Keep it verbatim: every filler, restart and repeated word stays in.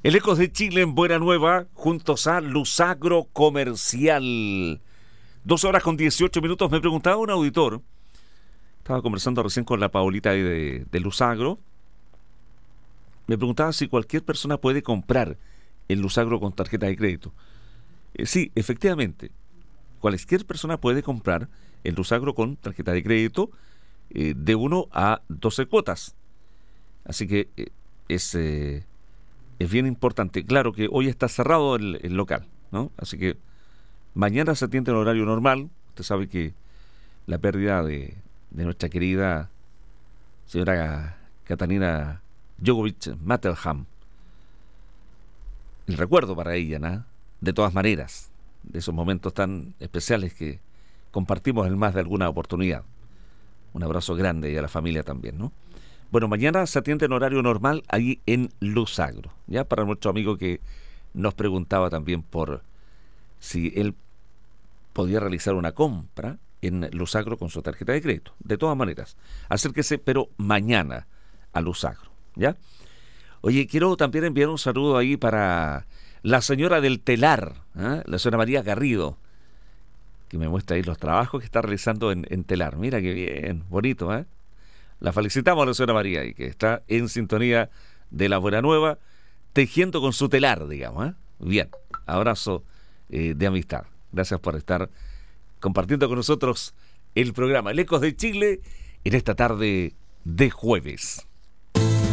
El Ecos de Chile en Buena Nueva, juntos a Lusagro Comercial. Dos horas con dieciocho minutos. Me preguntaba un auditor, estaba conversando recién con la Paulita de, de Lusagro, me preguntaba si cualquier persona puede comprar en Lusagro con tarjeta de crédito. Eh, sí, efectivamente, cualquier persona puede comprar en Lusagro con tarjeta de crédito eh, de uno a doce cuotas. Así que eh, es... Eh, Es bien importante. Claro que hoy está cerrado el, el local, ¿no? Así que mañana se atiende en horario normal. Usted sabe que la pérdida de, de nuestra querida señora Catalina Jogovic Matterham, el recuerdo para ella, ¿no? De todas maneras, de esos momentos tan especiales que compartimos en más de alguna oportunidad. Un abrazo grande y a la familia también, ¿no? Bueno, mañana se atiende en horario normal ahí en Lusagro, ya para nuestro amigo que nos preguntaba también por si él podía realizar una compra en Lusagro con su tarjeta de crédito. De todas maneras, acérquese, pero mañana a Lusagro, ¿ya? Oye, quiero también enviar un saludo ahí para la señora del telar, ¿eh? La señora María Garrido, que me muestra ahí los trabajos que está realizando en, en telar. Mira qué bien, bonito, ¿eh? La felicitamos a la señora María y que está en sintonía de la Buena Nueva, tejiendo con su telar, digamos, ¿eh? Bien, abrazo eh, de amistad. Gracias por estar compartiendo con nosotros el programa El Ecos de Chile en esta tarde de jueves.